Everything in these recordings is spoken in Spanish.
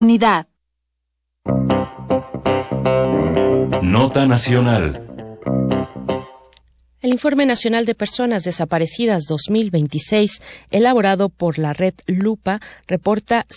dignidad. Nota nacional. El Informe Nacional de Personas Desaparecidas 2026, elaborado por la Red Lupa, reporta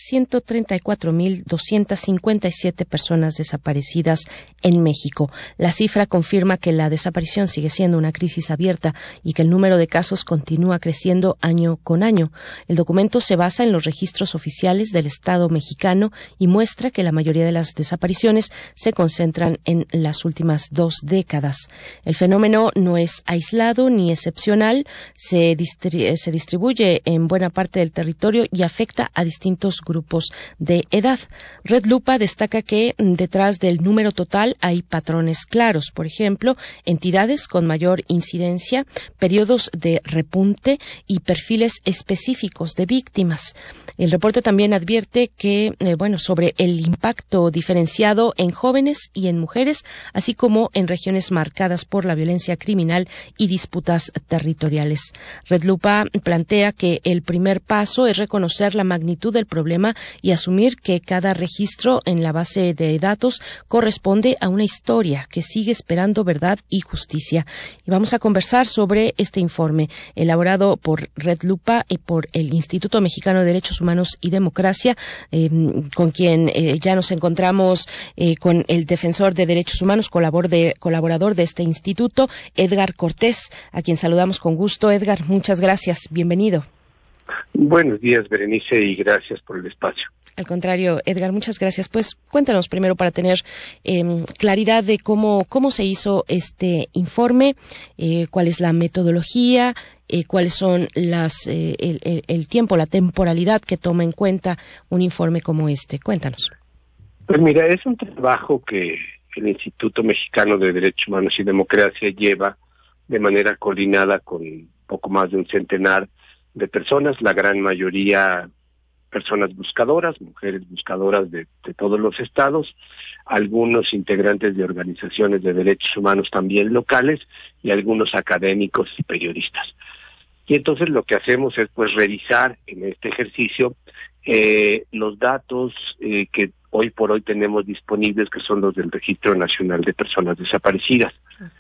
134.257 personas desaparecidas en México. La cifra confirma que la desaparición sigue siendo una crisis abierta y que el número de casos continúa creciendo año con año. El documento se basa en los registros oficiales del Estado mexicano y muestra que la mayoría de las desapariciones se concentran en las últimas 2 décadas. El fenómeno no es aislado ni excepcional, se distribuye en buena parte del territorio y afecta a distintos grupos de edad. Red Lupa destaca que detrás del número total hay patrones claros, por ejemplo, entidades con mayor incidencia, periodos de repunte y perfiles específicos de víctimas. El reporte también advierte que, sobre el impacto diferenciado en jóvenes y en mujeres, así como en regiones marcadas por la violencia criminal y disputas territoriales. Red Lupa plantea que el primer paso es reconocer la magnitud del problema y asumir que cada registro en la base de datos corresponde a una historia que sigue esperando verdad y justicia. Y vamos a conversar sobre este informe elaborado por Red Lupa y por el Instituto Mexicano de Derechos Humanos y Democracia, con quien ya nos encontramos con el defensor de derechos humanos, colaborador de este instituto, Edgar Cortés, a quien saludamos con gusto. Edgar, muchas gracias. Bienvenido. Buenos días, Berenice, y gracias por el espacio. Al contrario, Edgar, muchas gracias. Pues cuéntanos primero para tener claridad de cómo se hizo este informe, cuál es la metodología, cuáles son el tiempo, la temporalidad que toma en cuenta un informe como este. Cuéntanos. Pues mira, es un trabajo que el Instituto Mexicano de Derechos Humanos y Democracia lleva de manera coordinada con poco más de un centenar de personas, la gran mayoría personas buscadoras, mujeres buscadoras de todos los estados, algunos integrantes de organizaciones de derechos humanos también locales y algunos académicos y periodistas. Y entonces lo que hacemos es pues revisar en este ejercicio los datos que hoy por hoy tenemos disponibles, que son los del Registro Nacional de Personas Desaparecidas.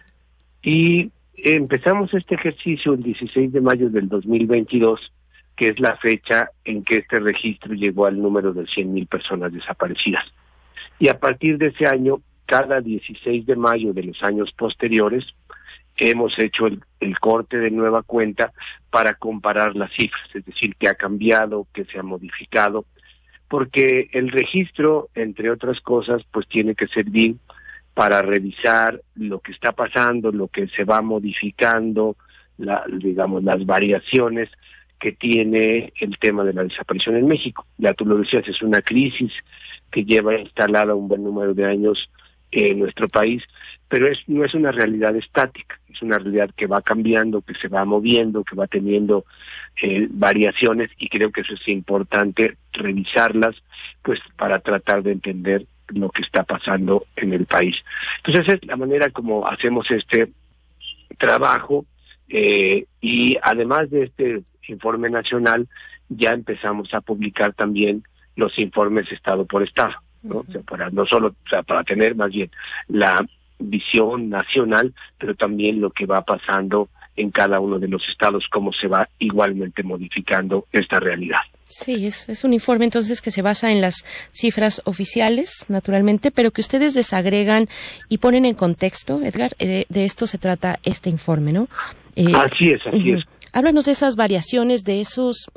Y empezamos este ejercicio el 16 de mayo del 2022, que es la fecha en que este registro llegó al número de 100,000 personas desaparecidas. Y a partir de ese año, cada 16 de mayo de los años posteriores, hemos hecho el corte de nueva cuenta para comparar las cifras, es decir, qué ha cambiado, qué se ha modificado, porque el registro, entre otras cosas, pues tiene que servir para revisar lo que está pasando, lo que se va modificando, las variaciones que tiene el tema de la desaparición en México. Ya tú lo decías, es una crisis que lleva instalada un buen número de años en nuestro país, pero no es una realidad estática, es una realidad que va cambiando, que se va moviendo, que va teniendo variaciones, y creo que eso es importante revisarlas, pues para tratar de entender lo que está pasando en el país. Entonces esa es la manera como hacemos este trabajo, y además de este informe nacional, ya empezamos a publicar también los informes estado por estado, ¿no? Uh-huh. Para tener más bien la visión nacional, pero también lo que va pasando en cada uno de los estados, cómo se va igualmente modificando esta realidad. Sí, es un informe entonces que se basa en las cifras oficiales, naturalmente, pero que ustedes desagregan y ponen en contexto, Edgar. De esto se trata este informe, ¿no? Así es. Háblanos de esas variaciones, de esos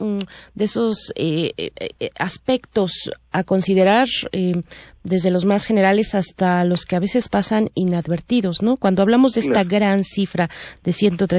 aspectos a considerar, desde los más generales hasta los que a veces pasan inadvertidos, ¿no? Cuando hablamos de esta gran cifra de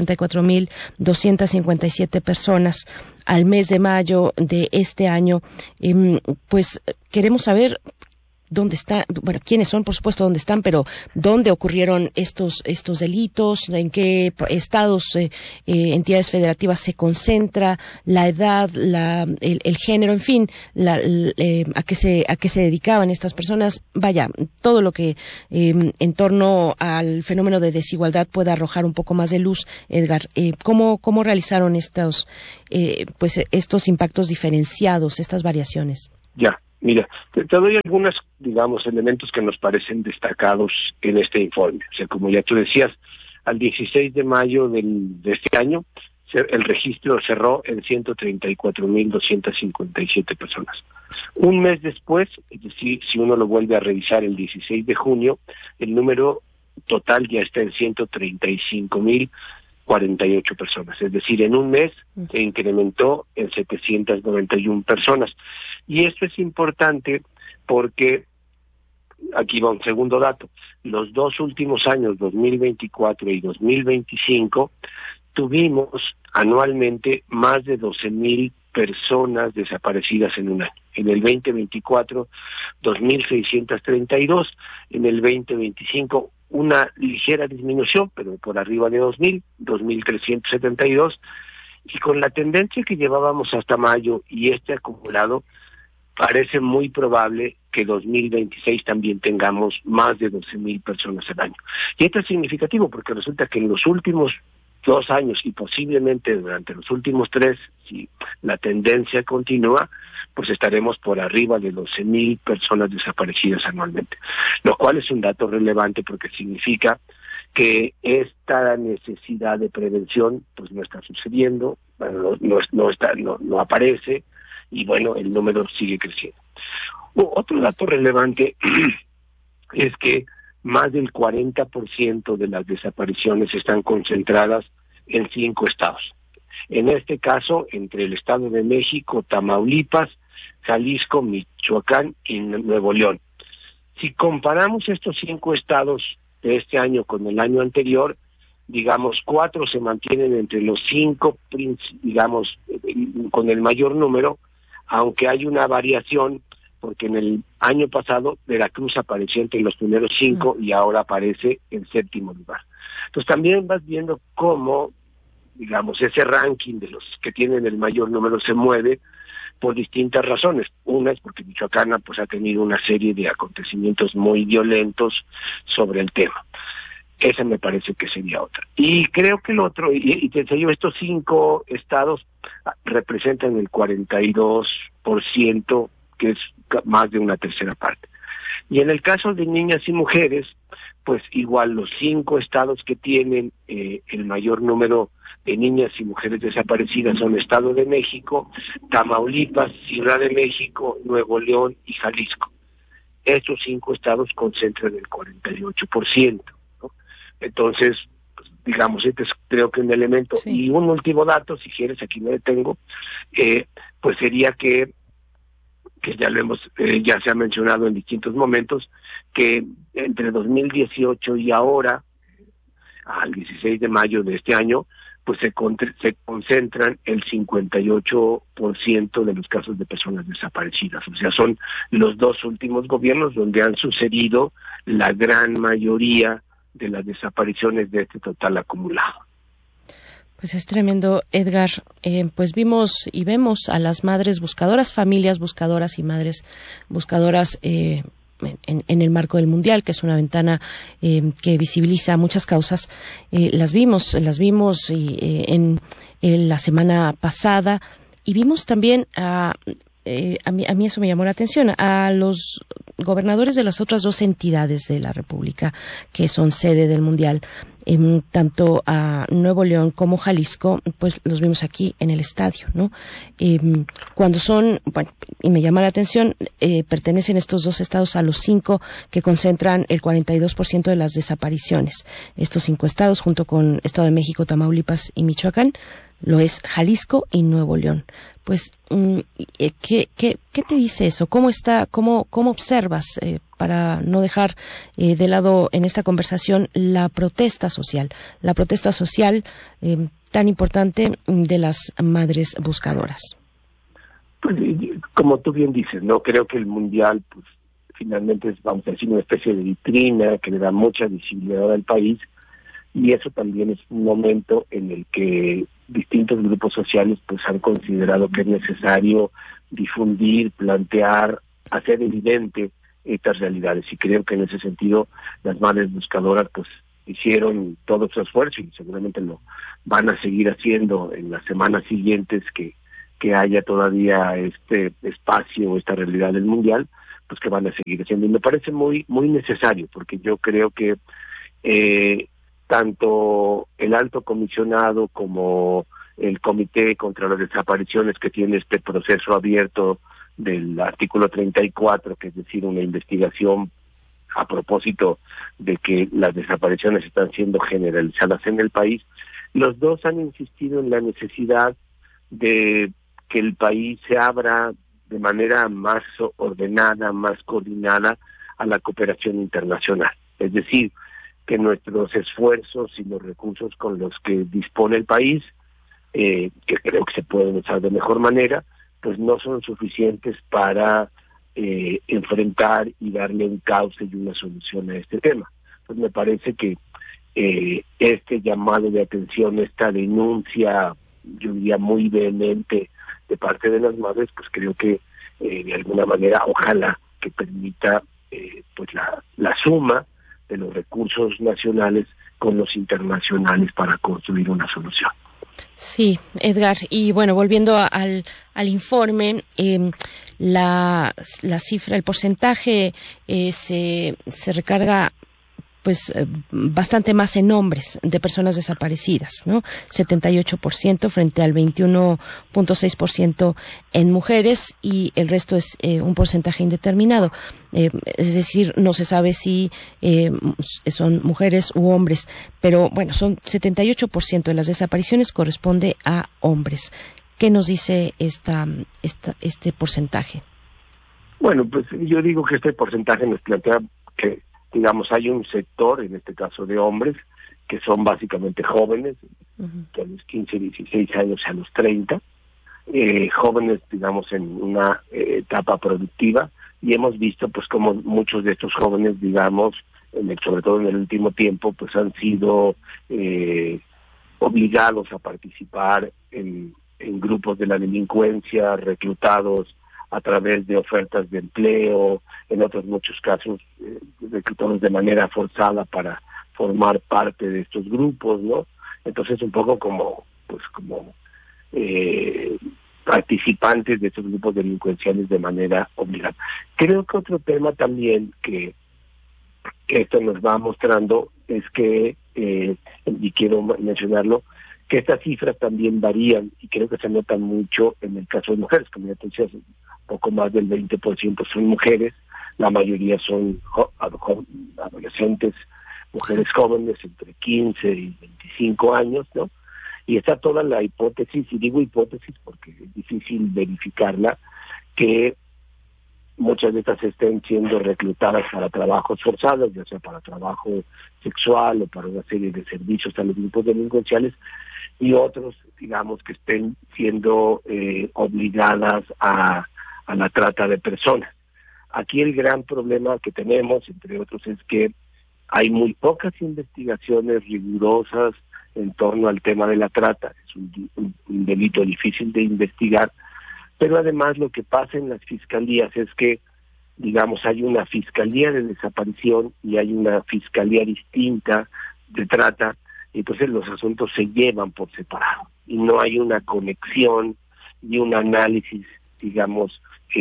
134.257 personas al mes de mayo de este año, pues queremos saber dónde está, quiénes son, por supuesto, dónde están, pero dónde ocurrieron estos delitos, en qué estados, entidades federativas se concentra, la edad, el género, en fin, a qué se dedicaban estas personas. Vaya, todo lo que en torno al fenómeno de desigualdad pueda arrojar un poco más de luz, Edgar. ¿Cómo realizaron estos impactos diferenciados, estas variaciones? Ya. Mira, te doy algunos, digamos, elementos que nos parecen destacados en este informe. O sea, como ya tú decías, al 16 de mayo de este año, el registro cerró en 134.257 personas. Un mes después, es decir, si uno lo vuelve a revisar el 16 de junio, el número total ya está en 135.048 personas. Es decir, en un mes se incrementó en 791 personas. Y esto es importante porque, aquí va un segundo dato, los dos últimos años, 2024 y 2025, tuvimos anualmente más de 12.000 personas desaparecidas en un año. En el 2024, 2.632, en el 2025, una ligera disminución, pero por arriba de 2.372, y con la tendencia que llevábamos hasta mayo y este acumulado, parece muy probable que 2026 también tengamos más de 12.000 personas al año. Y esto es significativo porque resulta que en los últimos 2 años y posiblemente durante los últimos 3, si la tendencia continúa, pues estaremos por arriba de 12.000 personas desaparecidas anualmente, lo cual es un dato relevante porque significa que esta necesidad de prevención pues no está sucediendo, no aparece, y bueno, el número sigue creciendo. Otro dato relevante es que más del 40% de las desapariciones están concentradas en 5 estados. En este caso, entre el Estado de México, Tamaulipas, Jalisco, Michoacán y Nuevo León. Si comparamos estos 5 estados de este año con el año anterior, digamos, 4 se mantienen entre los 5, digamos, con el mayor número, aunque hay una variación, porque en el año pasado Veracruz apareció entre los primeros 5 y ahora aparece en 7º lugar. Entonces también vas viendo cómo, digamos, ese ranking de los que tienen el mayor número se mueve por distintas razones. Una es porque Michoacán pues ha tenido una serie de acontecimientos muy violentos sobre el tema. Esa me parece que sería otra. Y creo que el otro, y te enseño, estos 5 estados representan el 42%, que es más de una tercera parte. Y en el caso de niñas y mujeres, pues igual los 5 estados que tienen el mayor número de niñas y mujeres desaparecidas son Estado de México, Tamaulipas, Ciudad de México, Nuevo León y Jalisco. Estos 5 estados concentran el 48%, ¿no? Entonces, pues, digamos, este es creo que un elemento. Sí. Y un último dato, si quieres, aquí me detengo, pues sería que ya lo hemos, ya se ha mencionado en distintos momentos, que entre 2018 y ahora, al 16 de mayo de este año, pues se concentran el 58% de los casos de personas desaparecidas. O sea, son los 2 últimos gobiernos donde han sucedido la gran mayoría de las desapariciones de este total acumulado. Pues es tremendo, Edgar. Pues vimos y vemos a las madres buscadoras, familias buscadoras y madres buscadoras en el marco del Mundial, que es una ventana que visibiliza muchas causas. Las vimos en la semana pasada, y vimos también a mí eso me llamó la atención, a los gobernadores de las otras 2 entidades de la República que son sede del Mundial, tanto a Nuevo León como Jalisco, pues los vimos aquí en el estadio, ¿no? Cuando son, bueno, y me llama la atención, pertenecen estos 2 estados a los 5 que concentran el 42% de las desapariciones. Estos 5 estados, junto con Estado de México, Tamaulipas y Michoacán, lo es Jalisco y Nuevo León. Pues, ¿qué te dice eso? ¿Cómo observas, para no dejar de lado en esta conversación la protesta social tan importante de las madres buscadoras? Pues, como tú bien dices, no creo que el Mundial, pues, finalmente es, vamos a decir, una especie de vitrina que le da mucha visibilidad al país, y eso también es un momento en el que distintos grupos sociales pues han considerado que es necesario difundir, plantear, hacer evidente estas realidades, y creo que en ese sentido las madres buscadoras pues hicieron todo su esfuerzo y seguramente lo van a seguir haciendo en las semanas siguientes que que haya todavía este espacio, esta realidad del mundial, pues que van a seguir haciendo. Y me parece muy necesario, porque yo creo que tanto el alto comisionado como el Comité contra las Desapariciones, que tiene este proceso abierto del artículo 34, que es decir, una investigación a propósito de que las desapariciones están siendo generalizadas en el país, los dos han insistido en la necesidad de que el país se abra de manera más ordenada, más coordinada a la cooperación internacional. Es decir, que nuestros esfuerzos y los recursos con los que dispone el país, que creo que se pueden usar de mejor manera, pues no son suficientes para enfrentar y darle un cauce y una solución a este tema. Pues me parece que este llamado de atención, esta denuncia, yo diría muy vehemente de parte de las madres, pues creo que de alguna manera, ojalá que permita pues la suma de los recursos nacionales con los internacionales para construir una solución. Sí, Edgar. Y bueno, volviendo al informe, la cifra, el porcentaje se recarga pues bastante más en hombres de personas desaparecidas, ¿no? 78% frente al 21.6% en mujeres, y el resto es un porcentaje indeterminado. Es decir, no se sabe si son mujeres u hombres, pero bueno, son 78% de las desapariciones corresponde a hombres. ¿Qué nos dice este porcentaje? Bueno, pues yo digo que este porcentaje nos plantea que, digamos, hay un sector, en este caso de hombres, que son básicamente jóvenes, que a los 15, 16 años a los 30, jóvenes, digamos, en una etapa productiva, y hemos visto, pues, como muchos de estos jóvenes, digamos, sobre todo en el último tiempo, pues han sido obligados a participar en grupos de la delincuencia, reclutados a través de ofertas de empleo, en otros muchos casos reclutados de manera forzada para formar parte de estos grupos, ¿no? Entonces un poco como participantes de estos grupos delincuenciales de manera obligada. Creo que otro tema también que esto nos va mostrando es que, y quiero mencionarlo, que estas cifras también varían, y creo que se notan mucho en el caso de mujeres. Como ya te decía, poco más del 20% son mujeres, la mayoría son adolescentes, mujeres jóvenes entre 15 y 25 años, ¿no? Y está toda la hipótesis, y digo hipótesis porque es difícil verificarla, que muchas de estas estén siendo reclutadas para trabajos forzados, ya sea para trabajo sexual o para una serie de servicios a los grupos delincuenciales, y otros, digamos, que estén siendo obligadas a la trata de personas. Aquí el gran problema que tenemos, entre otros, es que hay muy pocas investigaciones rigurosas en torno al tema de la trata. Es un delito difícil de investigar, pero además lo que pasa en las fiscalías es que, digamos, hay una fiscalía de desaparición y hay una fiscalía distinta de trata, y entonces los asuntos se llevan por separado y no hay una conexión y un análisis, digamos,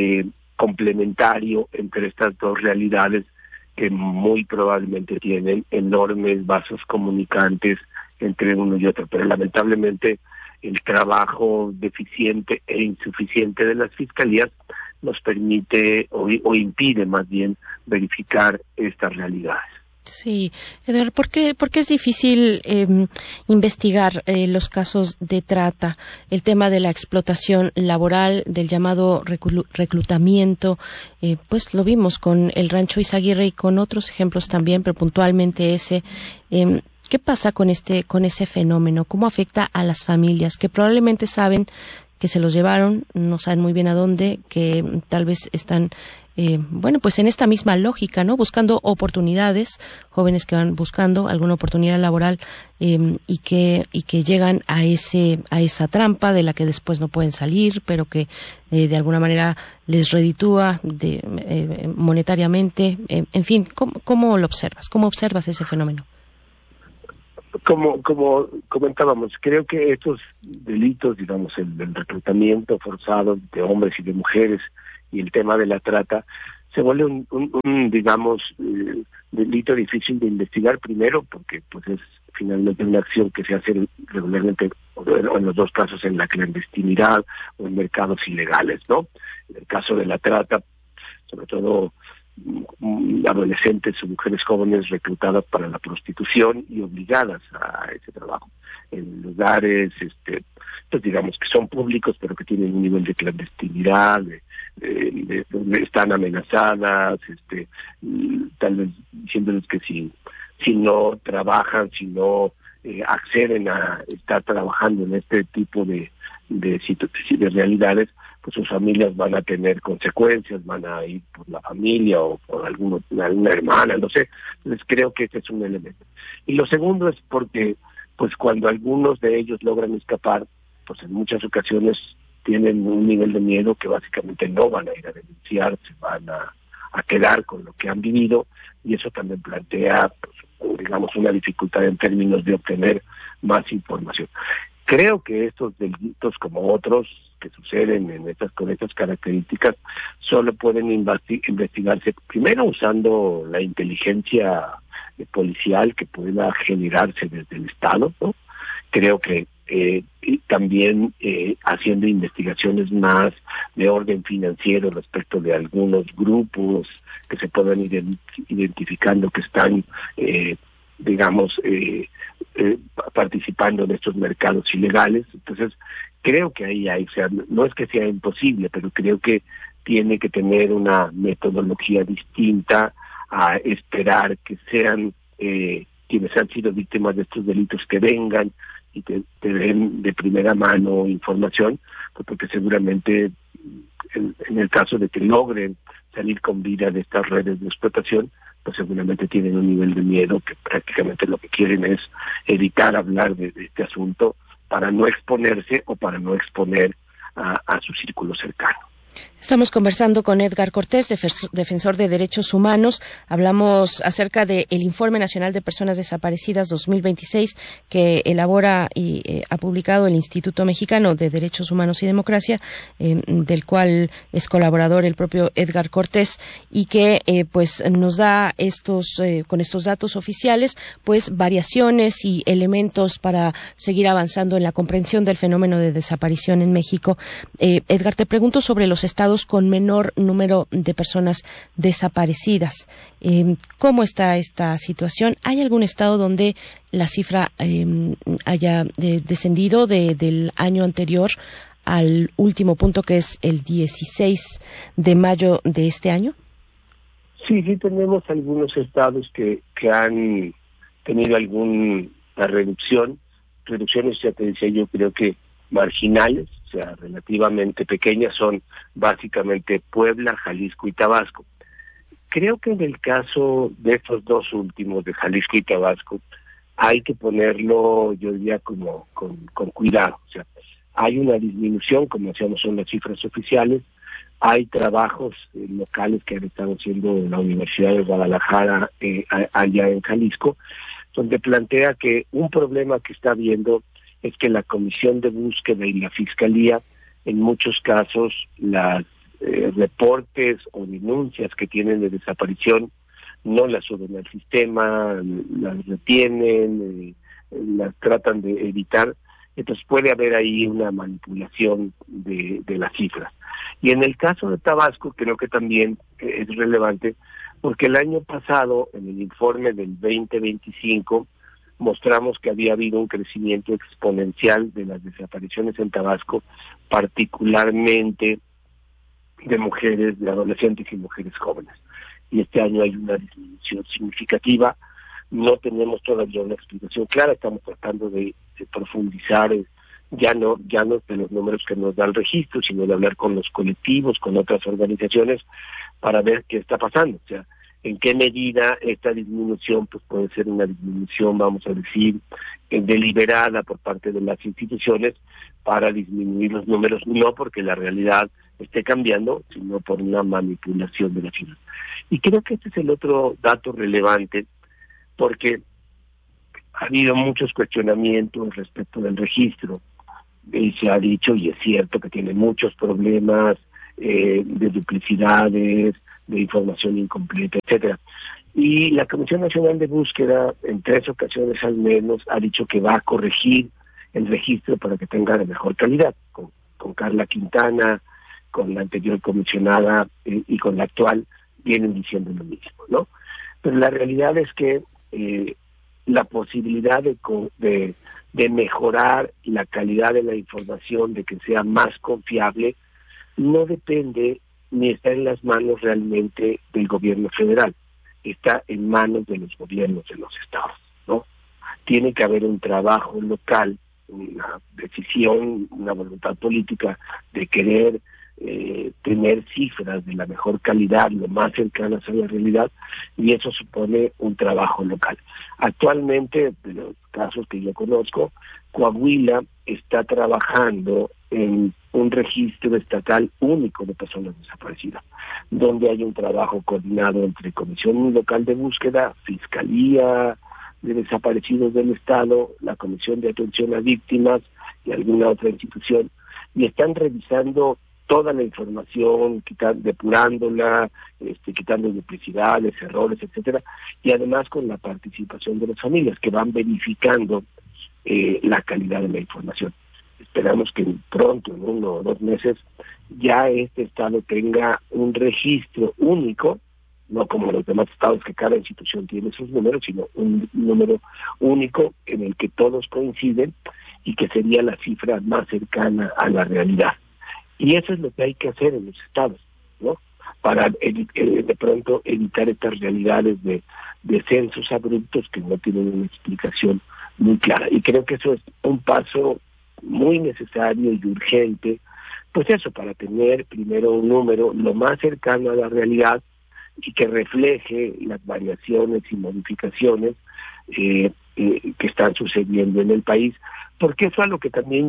complementario entre estas dos realidades que muy probablemente tienen enormes vasos comunicantes entre uno y otro, pero lamentablemente el trabajo deficiente e insuficiente de las fiscalías nos permite o impide más bien verificar estas realidades. Sí, Edgar, ¿por qué es difícil investigar los casos de trata, el tema de la explotación laboral, del llamado reclutamiento? Pues lo vimos con el Rancho Izaguirre y con otros ejemplos también, pero puntualmente ese. ¿Qué pasa con ese fenómeno? ¿Cómo afecta a las familias que probablemente saben que se los llevaron, no saben muy bien a dónde, que tal vez están pues en esta misma lógica, ¿no? Buscando oportunidades, jóvenes que van buscando alguna oportunidad laboral y que llegan a esa trampa de la que después no pueden salir, pero que de alguna manera les reditúa monetariamente. En fin, ¿cómo lo observas? ¿Cómo observas ese fenómeno? como comentábamos, creo que estos delitos, digamos, el reclutamiento forzado de hombres y de mujeres y el tema de la trata, se vuelve un digamos, delito difícil de investigar, primero porque pues es finalmente una acción que se hace regularmente, o en los dos casos, en la clandestinidad o en mercados ilegales, ¿no? En el caso de la trata, sobre todo adolescentes o mujeres jóvenes reclutadas para la prostitución y obligadas a ese trabajo en lugares, pues digamos que son públicos, pero que tienen un nivel de clandestinidad, donde están amenazadas, tal vez diciéndoles que si no trabajan, si no acceden a estar trabajando en este tipo de realidades, pues sus familias van a tener consecuencias, van a ir por la familia o por alguna hermana, no sé. Entonces creo que ese es un elemento. Y lo segundo es porque, pues cuando algunos de ellos logran escapar, pues en muchas ocasiones tienen un nivel de miedo que básicamente no van a ir a denunciar, se van a quedar con lo que han vivido, y eso también plantea, pues, digamos, una dificultad en términos de obtener más información. Creo que estos delitos, como otros que suceden con estas características, solo pueden investigarse primero usando la inteligencia policial que pueda generarse desde el Estado, ¿no? Creo que y también haciendo investigaciones más de orden financiero respecto de algunos grupos que se puedan ir identificando que están, digamos, participando en estos mercados ilegales. Entonces, creo que ahí hay, o sea, no es que sea imposible, pero creo que tiene que tener una metodología distinta a esperar que sean quienes han sido víctimas de estos delitos que vengan y te den de primera mano información, pues porque seguramente en el caso de que logren salir con vida de estas redes de explotación, pues seguramente tienen un nivel de miedo que prácticamente lo que quieren es evitar hablar de este asunto para no exponerse o para no exponer a su círculo cercano. Estamos conversando con Edgar Cortés, defensor de derechos humanos. Hablamos acerca del Informe Nacional de Personas Desaparecidas 2026 que elabora y ha publicado el Instituto Mexicano de Derechos Humanos y Democracia, del cual es colaborador el propio Edgar Cortés, y que pues nos da con estos datos oficiales, pues variaciones y elementos para seguir avanzando en la comprensión del fenómeno de desaparición en México. Edgar, te pregunto sobre los estados con menor número de personas desaparecidas. ¿Cómo está esta situación? ¿Hay algún estado donde la cifra haya descendido del año anterior al último punto, que es el 16 de mayo de este año? Sí, tenemos algunos estados que han tenido alguna reducciones, ya te decía yo, creo que marginales, o sea, relativamente pequeñas, son básicamente Puebla, Jalisco y Tabasco. Creo que en el caso de estos dos últimos, de Jalisco y Tabasco, hay que ponerlo, yo diría, como con cuidado. O sea, hay una disminución, como decíamos, son las cifras oficiales. Hay trabajos locales que han estado haciendo en la Universidad de Guadalajara, allá en Jalisco, donde plantea que un problema que está habiendo es que la Comisión de Búsqueda y la Fiscalía, en muchos casos, las reportes o denuncias que tienen de desaparición no las suben al sistema, las retienen, las tratan de evitar. Entonces puede haber ahí una manipulación de las cifras. Y en el caso de Tabasco creo que también es relevante, porque el año pasado, en el informe del 2025, mostramos que había habido un crecimiento exponencial de las desapariciones en Tabasco, particularmente de mujeres, de adolescentes y mujeres jóvenes. Y este año hay una disminución significativa. No tenemos todavía una explicación clara, estamos tratando de profundizar, ya no de los números que nos da el registro, sino de hablar con los colectivos, con otras organizaciones, para ver qué está pasando. O sea, en qué medida esta disminución pues puede ser una disminución, vamos a decir, deliberada por parte de las instituciones para disminuir los números, no porque la realidad esté cambiando, sino por una manipulación de la cifra. Y creo que este es el otro dato relevante, porque ha habido muchos cuestionamientos respecto del registro. Y se ha dicho, y es cierto, que tiene muchos problemas de duplicidades, de información incompleta, etcétera. Y la Comisión Nacional de Búsqueda, en 3 ocasiones al menos, ha dicho que va a corregir el registro para que tenga de mejor calidad, con Carla Quintana, con la anterior comisionada y con la actual, vienen diciendo lo mismo, ¿no? Pero la realidad es que la posibilidad de mejorar la calidad de la información, de que sea más confiable, no depende ni está en las manos realmente del gobierno federal, está en manos de los gobiernos de los estados, ¿no? Tiene que haber un trabajo local, una decisión, una voluntad política de querer tener cifras de la mejor calidad, lo más cercanas a la realidad, y eso supone un trabajo local. Actualmente, de los casos que yo conozco, Coahuila está trabajando en un registro estatal único de personas desaparecidas, donde hay un trabajo coordinado entre Comisión Local de Búsqueda, Fiscalía de Desaparecidos del Estado, la Comisión de Atención a Víctimas y alguna otra institución, y están revisando toda la información, depurándola, quitando duplicidades, errores, etcétera, y además con la participación de las familias que van verificando la calidad de la información. Esperamos que pronto, en 1 o 2 meses, ya este estado tenga un registro único, no como los demás estados que cada institución tiene sus números, sino un número único en el que todos coinciden y que sería la cifra más cercana a la realidad. Y eso es lo que hay que hacer en los estados, ¿no? Para de pronto evitar estas realidades de censos abruptos que no tienen una explicación muy clara. Y creo que eso es un paso muy necesario y urgente, pues eso, para tener primero un número lo más cercano a la realidad y que refleje las variaciones y modificaciones que están sucediendo en el país, porque eso a lo que también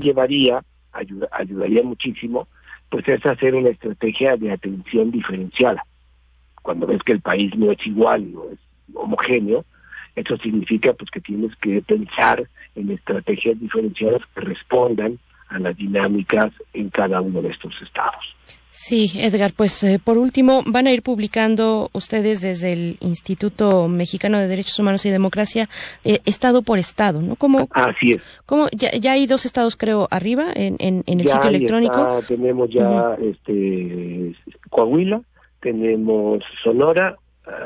ayudaría muchísimo, pues es hacer una estrategia de atención diferenciada. Cuando ves que el país no es igual, no es homogéneo, eso significa pues que tienes que pensar en estrategias diferenciadas que respondan a las dinámicas en cada uno de estos estados. Sí, Edgar, pues por último, van a ir publicando ustedes desde el Instituto Mexicano de Derechos Humanos y Democracia, estado por estado, ¿no? Así es. Ya hay 2 estados, creo, arriba en el sitio electrónico. Tenemos ya Coahuila, tenemos Sonora,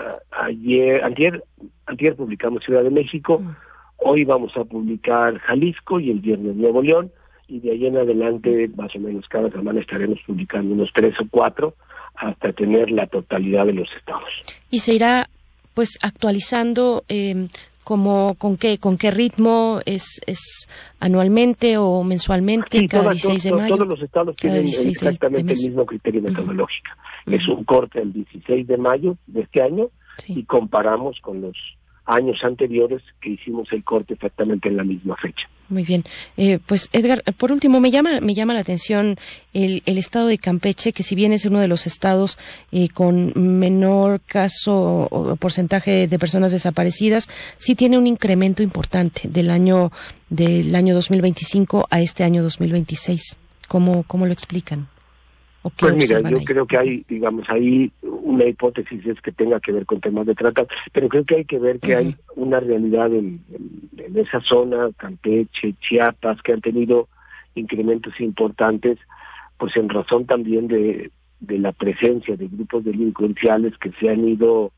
antier publicamos Ciudad de México, hoy vamos a publicar Jalisco y el viernes Nuevo León, y de ahí en adelante, más o menos cada semana estaremos publicando unos 3 o 4 hasta tener la totalidad de los estados. Y se irá pues actualizando con qué ritmo, es anualmente o mensualmente, sí, cada 16 de mayo. Todos los estados tienen exactamente el mismo criterio metodológico. Es un corte el 16 de mayo de este año, y comparamos con los años anteriores que hicimos el corte exactamente en la misma fecha. Muy bien. Pues Edgar, por último, me llama la atención el estado de Campeche, que si bien es uno de los estados con menor caso o porcentaje de personas desaparecidas, sí tiene un incremento importante del año 2025 a este año 2026. ¿Cómo lo explican? Pues mira, yo creo que hay, ahí una hipótesis es que tenga que ver con temas de trata, pero creo que hay que ver que hay una realidad en esa zona, Campeche, Chiapas, que han tenido incrementos importantes, pues en razón también de la presencia de grupos delincuenciales que se han ido,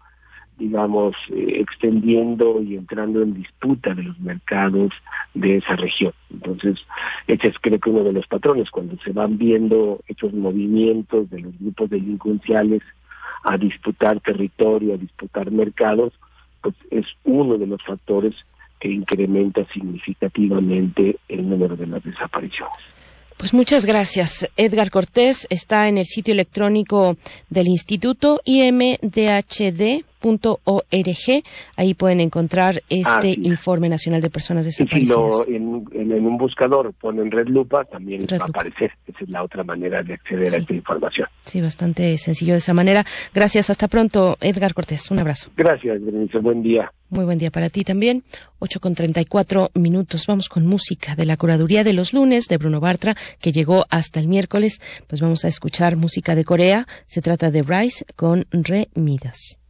extendiendo y entrando en disputa de los mercados de esa región. Entonces, ese es creo que uno de los patrones, cuando se van viendo estos movimientos de los grupos delincuenciales a disputar territorio, a disputar mercados, pues es uno de los factores que incrementa significativamente el número de las desapariciones. Pues muchas gracias. Edgar Cortés está en el sitio electrónico del Instituto imdhd.mx. Ahí pueden encontrar Informe Nacional de Personas Desaparecidas. Y si en un buscador ponen Red Lupa, también va a aparecer. Esa es la otra manera de acceder a esta información. Sí, bastante sencillo de esa manera. Gracias, hasta pronto, Edgar Cortés. Un abrazo. Gracias, Berenice. Buen día. Muy buen día para ti también. 8:34. Vamos con música de la Curaduría de los Lunes de Bruno Bartra, que llegó hasta el miércoles. Pues vamos a escuchar música de Corea. Se trata de Rise con Re Midas.